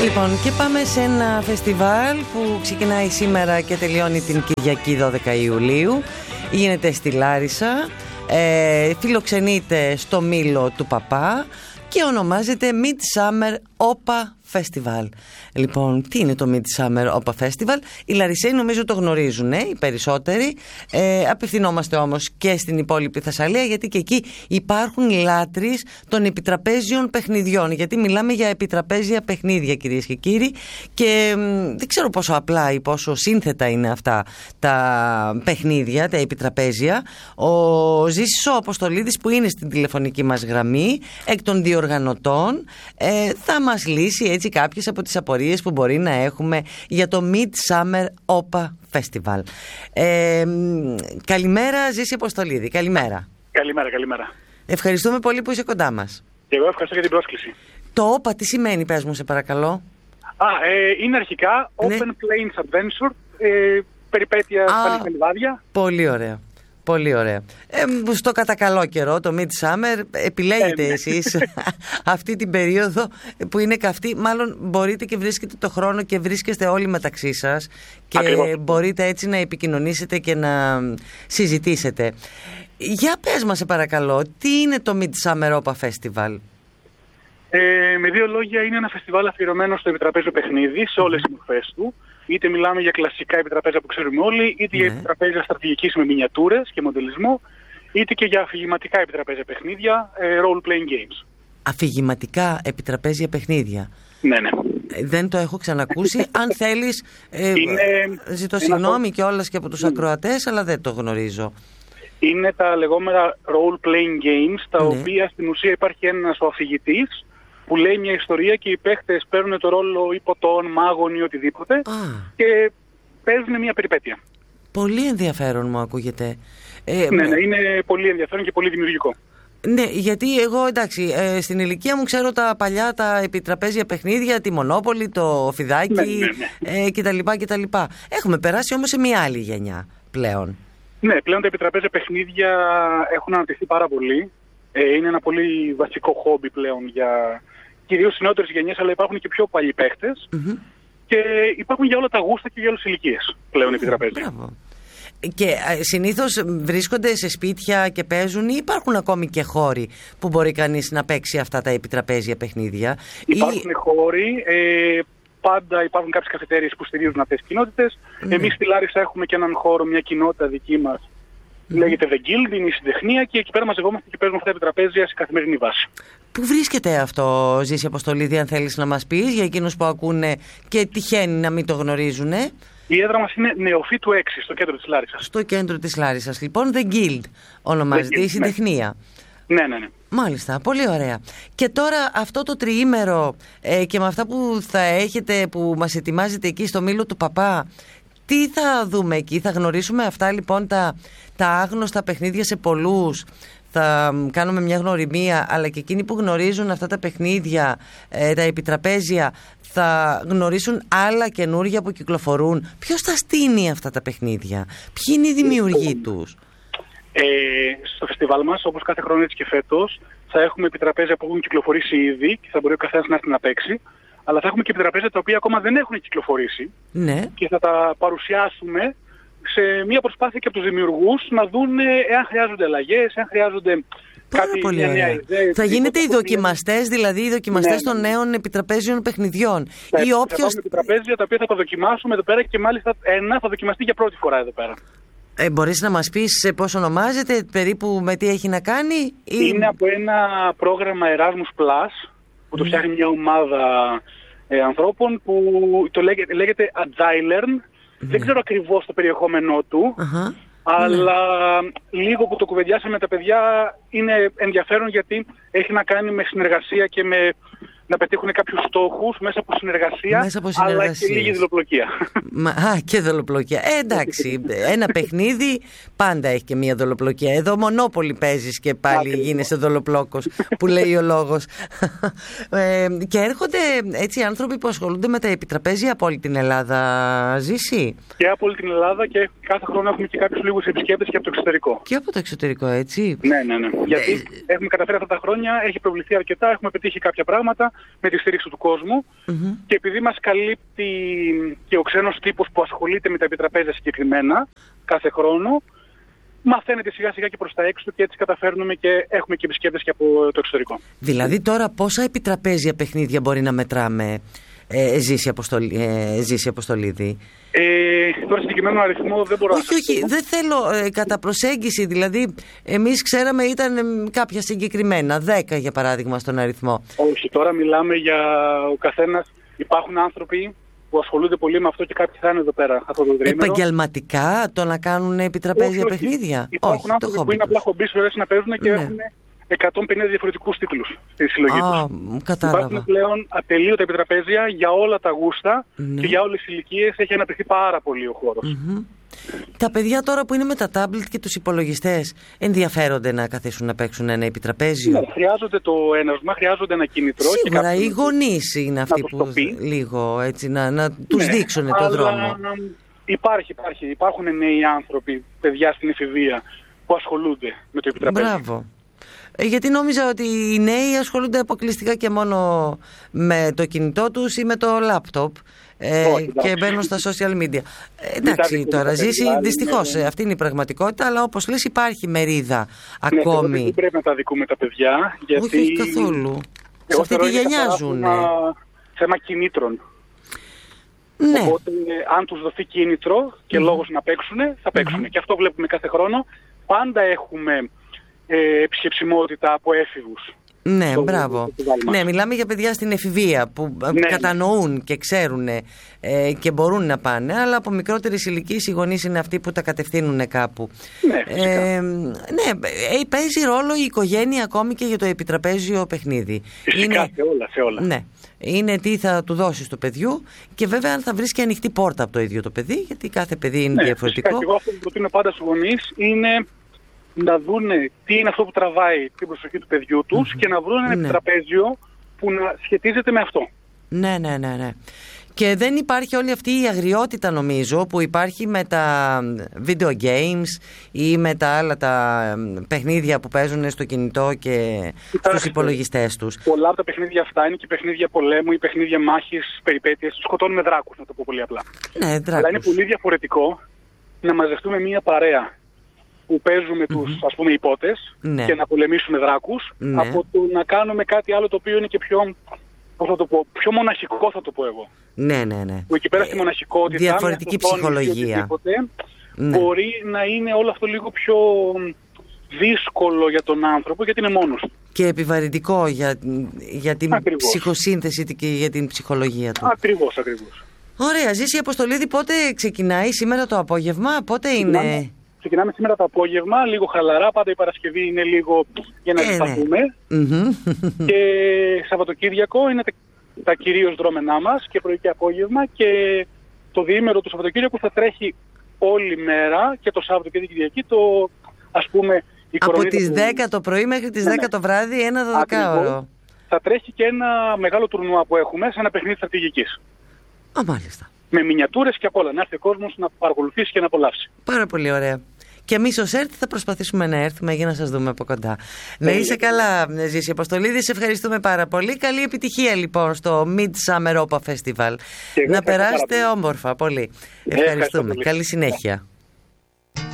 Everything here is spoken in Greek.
Λοιπόν, και πάμε σε ένα φεστιβάλ που ξεκινάει σήμερα και τελειώνει την Κυριακή 12 Ιουλίου. Γίνεται στη Λάρισα, φιλοξενείται στο Μήλο του Παπά και ονομάζεται Midsummer Opa Festival. Λοιπόν, τι είναι το Midsummer Opa Festival? Οι Λαρισαίοι νομίζω το γνωρίζουν, οι περισσότεροι. Απευθυνόμαστε όμως και στην υπόλοιπη Θεσσαλία, γιατί και εκεί υπάρχουν λάτρεις των επιτραπέζιων παιχνιδιών. Γιατί μιλάμε για επιτραπέζια παιχνίδια, κυρίες και κύριοι, και δεν ξέρω πόσο απλά ή πόσο σύνθετα είναι αυτά τα παιχνίδια, τα επιτραπέζια. Ο Ζήσης ο Αποστολίδης, που είναι στην τηλεφωνική μας γραμμή, εκ των διοργανωτών, θα μας λύσει έτσι κάποιες από τις απορίες που μπορεί να έχουμε για το Midsummer Opa Festival. Καλημέρα, Ζήση Αποστολίδη. Καλημέρα. Καλημέρα. Ευχαριστούμε πολύ που είσαι κοντά μας. Και εγώ ευχαριστώ για την πρόσκληση. Το Opa τι σημαίνει, πες μου σε παρακαλώ? Είναι αρχικά Open Plains Adventure, περιπέτεια στα νυχτα λιβάδια. Πολύ ωραία. Πολύ ωραία. Στο κατά καλό καιρό, το Midsummer, επιλέγετε εσείς αυτή την περίοδο που είναι καυτή. Μάλλον μπορείτε και βρίσκετε το χρόνο και βρίσκεστε όλοι μεταξύ σας και ακριβώς μπορείτε έτσι να επικοινωνήσετε και να συζητήσετε. Για πες μας σε παρακαλώ, τι είναι το Midsummer Opa Festival? Με δύο λόγια, είναι ένα φεστιβάλ αφιερωμένο στο επιτραπέζιο παιχνίδι σε όλες τις μορφές του. Είτε μιλάμε για κλασικά επιτραπέζια που ξέρουμε όλοι, είτε για επιτραπέζια στρατηγικής με μινιατούρες και μοντελισμό, είτε και για αφηγηματικά επιτραπέζια παιχνίδια, role-playing games. Αφηγηματικά επιτραπέζια παιχνίδια. Ναι. Δεν το έχω ξανακούσει. Αν θέλεις, ζητώ συγγνώμη κιόλας και από τους ακροατές, αλλά δεν το γνωρίζω. Είναι τα λεγόμενα role-playing games, τα οποία στην ουσία υπάρχει ένας ο αφηγητής που λέει μια ιστορία και οι παίχτες παίρνουν το ρόλο υποτών, μάγων ή οτιδήποτε και παίζουν μια περιπέτεια. Πολύ ενδιαφέρον μου ακούγεται. Ναι, είναι πολύ ενδιαφέρον και πολύ δημιουργικό. Ναι, γιατί εγώ εντάξει, στην ηλικία μου ξέρω τα παλιά τα επιτραπέζια παιχνίδια, τη Μονόπολη, το Φιδάκι κτλ. Έχουμε περάσει όμως σε μια άλλη γενιά πλέον. Ναι, πλέον τα επιτραπέζια παιχνίδια έχουν αναπτυχθεί πάρα πολύ. Είναι ένα πολύ βασικό χόμπι πλέον για κυρίως στις νεότερες γενιές, αλλά υπάρχουν και πιο παλιοί παίχτες και υπάρχουν για όλα τα γούστα και για όλες τις ηλικίες πλέον επιτραπέζια. Και συνήθως βρίσκονται σε σπίτια και παίζουν, ή υπάρχουν ακόμη και χώροι που μπορεί κανείς να παίξει αυτά τα επιτραπέζια παιχνίδια? Υπάρχουν χώροι, πάντα υπάρχουν κάποιες καφετέριες που στηρίζουν αυτές τις κοινότητες. Εμείς στη Λάρισα έχουμε και έναν χώρο, μια κοινότητα δική μας. Λέγεται The Guild, είναι η συντεχνία και εκεί πέρα μαζευόμαστε και παίζουμε αυτά τα επιτραπέζια σε καθημερινή βάση. Πού βρίσκεται αυτό, Ζήση Αποστολίδη, αν θέλεις να μας πεις, για εκείνους που ακούνε και τυχαίνει να μην το γνωρίζουν? Η έδρα μας είναι Νεοφύτου 6, στο κέντρο της Λάρισσας. Στο κέντρο της Λάρισσας, λοιπόν, The Guild ονομάζεται, η συντεχνία. Ναι. Μάλιστα, πολύ ωραία. Και τώρα αυτό το τριήμερο και με αυτά που θα έχετε, που μας ετοιμάζετε εκεί στο Μήλο του Παπά, τι θα δούμε εκεί? Θα γνωρίσουμε αυτά λοιπόν τα άγνωστα παιχνίδια σε πολλούς? Θα κάνουμε μια γνωριμία, αλλά και εκείνοι που γνωρίζουν αυτά τα παιχνίδια, τα επιτραπέζια, θα γνωρίσουν άλλα καινούργια που κυκλοφορούν. Ποιος θα στείνει αυτά τα παιχνίδια? Ποιοι είναι οι δημιουργοί τους? Στο φεστιβάλ μας, όπως κάθε χρόνο έτσι και φέτος, θα έχουμε επιτραπέζια που έχουν κυκλοφορήσει ήδη και θα μπορεί ο καθένας να έρθει να παίξει. Αλλά θα έχουμε και επιτραπέζια τα οποία ακόμα δεν έχουν κυκλοφορήσει και θα τα παρουσιάσουμε σε μια προσπάθεια και από τους δημιουργούς να δουν εάν χρειάζονται αλλαγές, εάν χρειάζονται κάτι πολύ νέα ιδέα. Θα γίνετε οι δοκιμαστές, δηλαδή οι δοκιμαστές των νέων επιτραπέζιων παιχνιδιών. Θα έχουμε επιτραπέζια τα οποία θα τα δοκιμάσουμε εδώ πέρα και μάλιστα ένα θα δοκιμαστεί για πρώτη φορά εδώ πέρα. Μπορείς να μας πεις πώς ονομάζεται, περίπου με τι έχει να κάνει? Είναι από ένα πρόγραμμα Erasmus Plus που το φτιάχνει μια ομάδα ανθρώπων που το λέγεται Agile Learn. Δεν ξέρω ακριβώς το περιεχόμενό του, αλλά λίγο που το κουβεντιάσαμε με τα παιδιά είναι ενδιαφέρον, γιατί έχει να κάνει με συνεργασία και με να πετύχουν κάποιους στόχους μέσα από συνεργασία, αλλά και λίγη δολοπλοκία. Και δολοπλοκία. Εντάξει, ένα παιχνίδι πάντα έχει και μία δολοπλοκία. Εδώ Μονόπολη παίζεις και πάλι γίνεσαι δολοπλόκος, που λέει ο λόγος. Και έρχονται έτσι άνθρωποι που ασχολούνται με τα επιτραπέζια από όλη την Ελλάδα, Ζήση? Και από όλη την Ελλάδα, και κάθε χρόνο έχουμε και κάποιους λίγους επισκέπτες και από το εξωτερικό. Και από το εξωτερικό, έτσι. Ναι. Γιατί έχουμε καταφέρει αυτά τα χρόνια, έχει προβληθεί αρκετά, έχουμε πετύχει κάποια πράγματα. με τη στήριξη του κόσμου. Και επειδή μας καλύπτει και ο ξένος τύπος που ασχολείται με τα επιτραπέζια συγκεκριμένα κάθε χρόνο, μαθαίνεται σιγά σιγά και προς τα έξω και έτσι καταφέρνουμε και έχουμε και επισκέπτες και από το εξωτερικό. Δηλαδή τώρα πόσα επιτραπέζια παιχνίδια μπορεί να μετράμε, Ζήση Αποστολίδη? Τώρα συγκεκριμένο αριθμό δεν μπορώ να σας πω. Όχι, δεν θέλω κατά προσέγγιση. Δηλαδή εμείς ξέραμε ήταν κάποια συγκεκριμένα 10 για παράδειγμα στον αριθμό. Όχι, τώρα μιλάμε για ο καθένας. Υπάρχουν άνθρωποι που ασχολούνται πολύ με αυτό και κάποιοι θα είναι εδώ πέρα αυτό το τρίμηνο. Επαγγελματικά το να κάνουν επιτραπέζια παιχνίδια? Υπάρχουν άνθρωποι που είναι απλά χομπί, σου αρέσει να παίζουν και έχουν 150 διαφορετικούς τίτλους στη συλλογή τους. Κατάλαβα. Υπάρχουν πλέον ατελείωτα επιτραπέζια για όλα τα γούστα και για όλες τις ηλικίες. Έχει αναπτυχθεί πάρα πολύ ο χώρος. Τα παιδιά τώρα που είναι με τα τάμπλετ και τους υπολογιστές ενδιαφέρονται να καθίσουν να παίξουν ένα επιτραπέζιο? Ναι, χρειάζονται το ένασμα, χρειάζονται ένα κινητρό. Σίγουρα οι γονείς είναι αυτοί που λίγο έτσι να τους δείξουν το δρόμο. Υπάρχουν νέοι άνθρωποι, παιδιά στην εφηβεία που ασχολούνται με το επιτραπέζιο. Μπράβο. Γιατί νόμιζα ότι οι νέοι ασχολούνται αποκλειστικά και μόνο με το κινητό τους ή με το λάπτοπ και μπαίνουν στα social media. Εντάξει, τώρα Ζήση, δυστυχώς αυτή είναι η πραγματικότητα, αλλά όπως λες υπάρχει μερίδα ακόμη. Δεν πρέπει να τα δικούμε τα παιδιά, γιατί... Όχι καθόλου. Σε αυτή τη γενιά ζουν. Θέμα κινήτρων. Ναι. Οπότε αν τους δοθεί κίνητρο και λόγος να παίξουν, θα παίξουν. Και αυτό βλέπουμε κάθε χρόνο. Πάντα έχουμε επισκεψιμότητα από έφηβους. Ναι, μπράβο. Ναι, μιλάμε για παιδιά στην εφηβεία που κατανοούν και ξέρουν και μπορούν να πάνε, αλλά από μικρότερες ηλικίες οι γονείς είναι αυτοί που τα κατευθύνουν κάπου. Ναι, παίζει ρόλο η οικογένεια ακόμη και για το επιτραπέζιο παιχνίδι. Φυσικά, σε όλα. Ναι. Είναι τι θα του δώσεις του παιδιού και βέβαια αν θα βρεις και ανοιχτή πόρτα από το ίδιο το παιδί, γιατί κάθε παιδί είναι διαφορετικό. Φυσικά, και εγώ αυτό που προτείνω πάντα στους γονείς είναι να δούνε τι είναι αυτό που τραβάει την προσοχή του παιδιού τους και να βρουν ένα επιτραπέζιο που να σχετίζεται με αυτό. Ναι. Και δεν υπάρχει όλη αυτή η αγριότητα νομίζω που υπάρχει με τα video games ή με τα άλλα τα παιχνίδια που παίζουν στο κινητό και στους υπολογιστές τους. Πολλά από τα παιχνίδια αυτά είναι και παιχνίδια πολέμου ή παιχνίδια μάχης, περιπέτειες. Σκοτώνουμε δράκους, να το πω πολύ απλά. Ναι, δράκους. Αλλά είναι πολύ διαφορετικό να μαζευτούμε μια παρέα που παίζουμε τους ας πούμε υπότες και να πολεμήσουμε δράκους από το να κάνουμε κάτι άλλο το οποίο είναι και πιο, πώς θα το πω, πιο μοναχικό θα το πω εγώ. Ναι. Που εκεί πέρα στη μοναχικότητα, διαφορετική ψυχολογία. Μπορεί να είναι όλο αυτό λίγο πιο δύσκολο για τον άνθρωπο γιατί είναι μόνος. Και επιβαρυντικό για την ψυχοσύνθεση και για την ψυχολογία του. Ακριβώς. Ωραία, Ζήση Αποστολίδη, πότε ξεκινάει σήμερα το απόγευμα, πότε είναι? Ξεκινάμε σήμερα το απόγευμα, λίγο χαλαρά, πάντα η Παρασκευή είναι λίγο για να συσταθούμε. Και Σαββατοκύριακο είναι τα κυρίως δρόμενά μας και πρωί και απόγευμα και το διήμερο του Σαββατοκύριακου θα τρέχει όλη μέρα και το Σάββατο και την Κυριακή το ας πούμε... Από τις 10 το πρωί μέχρι τις 10 το βράδυ, ένα 12ωρο. Θα τρέχει και ένα μεγάλο τουρνουά που έχουμε σε ένα παιχνίδι στρατηγικής. Μάλιστα. Με μινιατούρες και απ' όλα. Να έρθει ο κόσμος να παρακολουθήσει και να απολαύσει. Πάρα πολύ ωραία. Και εμείς ως ΕΡΤ θα προσπαθήσουμε να έρθουμε για να σας δούμε από κοντά. Να είσαι καλά, Ζήση Αποστολίδη. Σε ευχαριστούμε πάρα πολύ. Καλή επιτυχία λοιπόν στο Midsummer Opera Festival. Να περάσετε όμορφα πολύ. Ευχαριστούμε. Καλή συνέχεια.